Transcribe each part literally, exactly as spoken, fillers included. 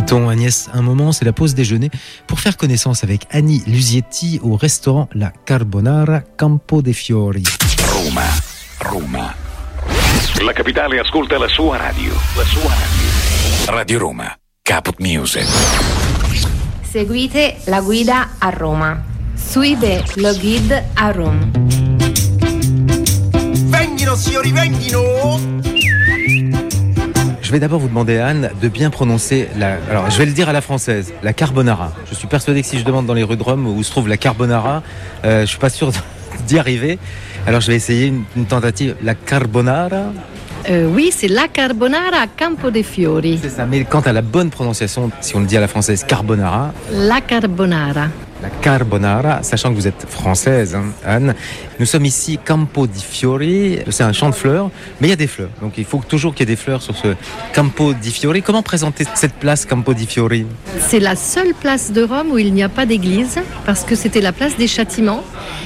Ton Agnès, un moment, c'est la pause déjeuner pour faire connaissance avec Annie Lusietti au restaurant La Carbonara Campo dei Fiori. Roma, Roma. La capitale ascolta la sua radio. La sua radio. Radio Roma, Caput Music. Seguite la guida a Roma. Suivez le guide a Rome. Venghino, signori, venghino! Je vais d'abord vous demander, Anne, de bien prononcer la... Alors, je vais le dire à la française, la carbonara. Je suis persuadé que si je demande dans les rues de Rome où se trouve la carbonara, euh, je suis pas sûr d'y arriver. Alors, je vais essayer une, une tentative. La carbonara. Euh, oui, c'est la carbonara a Campo dei Fiori. C'est ça, mais quant à la bonne prononciation, si on le dit à la française, carbonara. La carbonara. La carbonara, sachant que vous êtes française, hein, Anne. Nous sommes ici, Campo di Fiori. C'est un champ de fleurs, mais il y a des fleurs. Donc il faut toujours qu'il y ait des fleurs sur ce Campo di Fiori. Comment présenter cette place, Campo di Fiori? C'est la seule place de Rome où il n'y a pas d'église, parce que c'était la place des châtiments.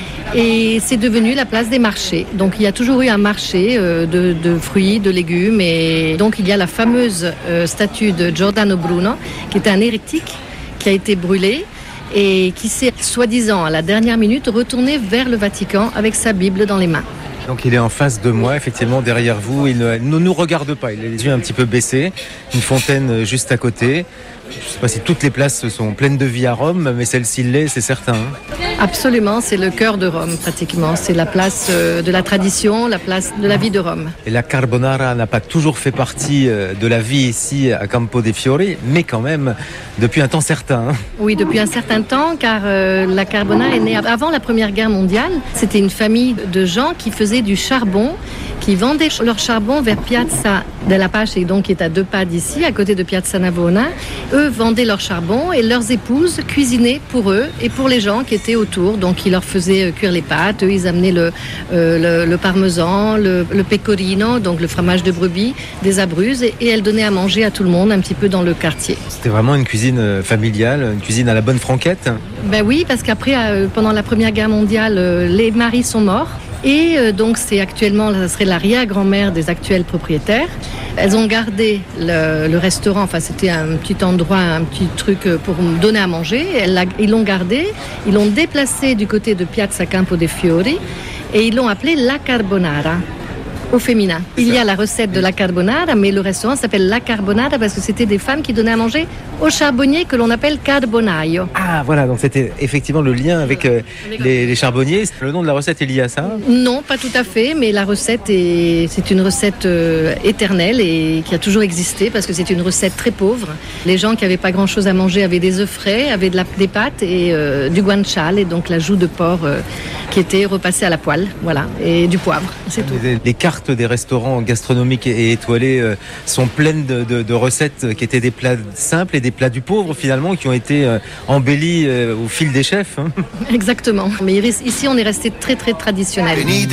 Et c'est devenu la place des marchés. Donc il y a toujours eu un marché euh, de, de fruits, de légumes. Et donc il y a la fameuse euh, statue de Giordano Bruno, qui était un hérétique, qui a été brûlé et qui s'est, soi-disant, à la dernière minute, retourné vers le Vatican avec sa Bible dans les mains. Donc il est en face de moi, effectivement, derrière vous. Il ne, ne nous regarde pas, il a les yeux un petit peu baissés. Une fontaine juste à côté. Je ne sais pas si toutes les places sont pleines de vie à Rome, mais celle-ci l'est, c'est certain. Absolument, c'est le cœur de Rome, pratiquement. C'est la place de la tradition, la place de la vie de Rome. Et la carbonara n'a pas toujours fait partie de la vie ici à Campo dei Fiori, mais quand même depuis un temps certain. Oui, depuis un certain temps, car euh, la carbonara est née avant la Première Guerre mondiale. C'était une famille de gens qui faisaient du charbon, qui vendaient leur charbon vers Piazza della Pace, et donc qui est à deux pas d'ici, à côté de Piazza Navona. Eux vendaient leur charbon et leurs épouses cuisinaient pour eux et pour les gens qui étaient autour. Donc ils leur faisaient cuire les pâtes, eux ils amenaient le, euh, le, le parmesan, le, le pecorino, donc le fromage de brebis, des Abruzzes, et, et elles donnaient à manger à tout le monde un petit peu dans le quartier. C'était vraiment une cuisine familiale, une cuisine à la bonne franquette? Ben oui, parce qu'après, euh, pendant la Première Guerre mondiale, euh, les maris sont morts. Et euh, donc c'est actuellement, ça serait l'arrière-grand-mère des actuels propriétaires. Elles ont gardé le, le restaurant, enfin c'était un petit endroit, un petit truc pour donner à manger. Elles l'a, ils l'ont gardé, ils l'ont déplacé du côté de Piazza Campo dei Fiori et ils l'ont appelé La Carbonara. Au féminin. Il y a la recette de la carbonara, mais le restaurant s'appelle La Carbonara parce que c'était des femmes qui donnaient à manger aux charbonniers que l'on appelle carbonaio. Ah voilà, donc c'était effectivement le lien avec euh, les, les charbonniers. Le nom de la recette est lié à ça? Non, pas tout à fait, mais la recette est, c'est une recette euh, éternelle et qui a toujours existé parce que c'est une recette très pauvre. Les gens qui n'avaient pas grand-chose à manger avaient des œufs frais, avaient de la, des pâtes et euh, du guanciale, et donc la joue de porc euh, qui était repassée à la poêle, voilà, et du poivre, c'est tout. Les, les cartes des restaurants gastronomiques et étoilés euh, sont pleines de, de, de recettes qui étaient des plats simples et des plats du pauvre finalement, qui ont été euh, embellis euh, au fil des chefs. Hein. Exactement, mais ici on est resté très très traditionnel.